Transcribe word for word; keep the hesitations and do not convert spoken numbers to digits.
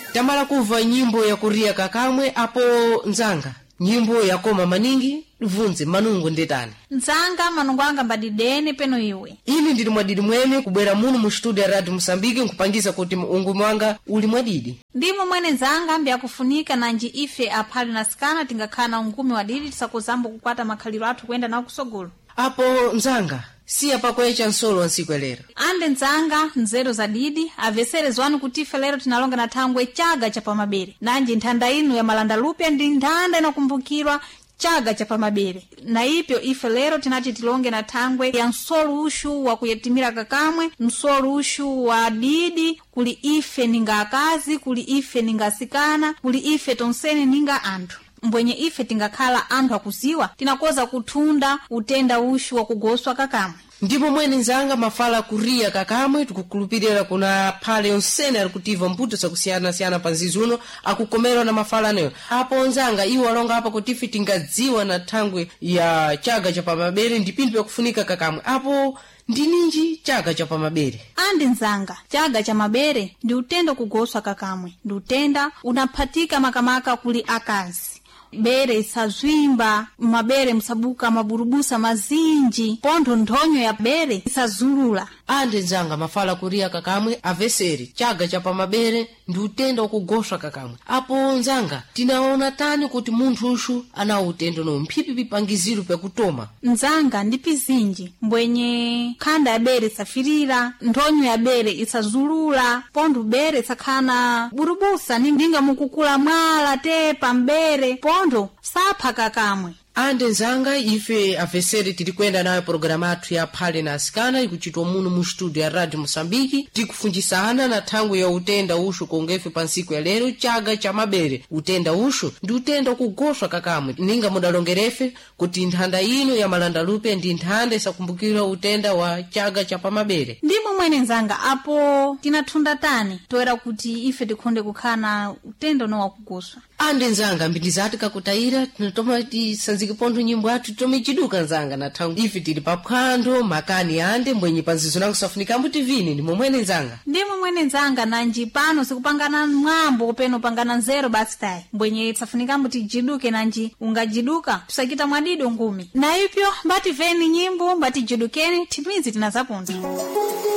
Tamala kuva nyimbo ya kuria kakamwe apo nzanga. Nyimbo ya koma maningi vunze manungu ndetani. Nzanga manungu anga mbadidene peno iwe. Ili ndili mwadidi mwene kubwera munu mu studio ya Radio Msambiki nkupangisa kuti ungumi wanga uli mwadidi. Ndimo mwene nzanga mbya kufunika na nji ife aphali na sikana tingakana ungumi wadidi tisakuzambo kukwata makhaliro athu kwenda na kusogolo. Apo nzanga siya pakwecha nsolo wansikwelera. Ande nzanga nzero za didi avesere zwanu kuti ife lero tinalonga na thangwe chaga cha pamabere. Nanji nthanda inu ya malanda lupya ndi nthanda inakumbukirwa chaga cha pamabere. Na ipyo ife lero tinati tilonge na thangwe ya nsolu ushu wa kuyetimira kakamwe, nsolu ushu wa didi, kuli ife ninga akazi, kuli ife ninga asikana, kuli ife tonsene ninga anthu. Mbwenye ife tingakhala anthu akuziwa tinakoza kuthunda utenda ushu wa kugoswa kakamwe. Ndipo mwene nzanga mafala kuria kakamwe tukukulupirira kuna phale onsene ali kutiva mbuto zakusiyana siyana panzizi uno akukomerwa na mafala neyo. Apo nzanga iwo alonga hapa kuti ife tingadziwa na thangwe ya chaga cha pamabere ndipindwe kufunika kakamwe. Apo ndininji chaga cha pamabere? Andi nzanga, chaga cha mabere ndi utenda kugoswa kakamwe. Ndi utenda unaphatika makamaka kuli akazi. Bere isazwimba, mabere msabuka maburubusa mazinji, pondo nthonyo ya bere isazulula. Ande nzanga mafala kuria kakamwe aveseri chaga cha pamabere ndi utenda ukugoswa kakamwe. Apo nzanga tinaona tani kuti munthu ushu ana utendo no mphipi pipangiziru pekutoma. Nzanga ndi pizinji mbwenye khanda ya bere isafirira, nthonyo ya bere isazulula, pondo bere isakhana burubusa ninga mukukula mwala tepa mbere pondo sapha kakamwe. Ande nzanga ife aveseri tili kwenda nayo programa athu ya phale na asikana ikuchitwa muno mu studio ya Radio Msambiki tikufunjisana na thangwe ya utenda ushu kongefe pansiku ya lero chaga cha mabere. Utenda ushu ndi utenda kugoswa kakamwe ninga mudalongerefe kuti nthanda ino ya malanda lupe ndi nthanda isakumbukira utenda wa chaga cha pamabere. Ndimo mwene nzanga apo tinathunda tani toera kuti ife tikhonde kukhana utenda no wakugoswa. Ande nzanga mbindizati kakutaira tinatoma tisanzike pontho nyimbo athu tomichiduka nzanga na thangwe ife tili paphwando makani ande mbwenye panzizo nangu safunika mbuti vini ndimo mwene nzanga. Ndimo mwene nzanga nanji pano sikupangana mwambo peno pangana nzero basi tayi mbwenye safunika mbuti jiduke nanji ungajiduka tusakita mwadido ngumi na ipyo mbati veni nyimbo mbati jidukeni timizi tinazapunza.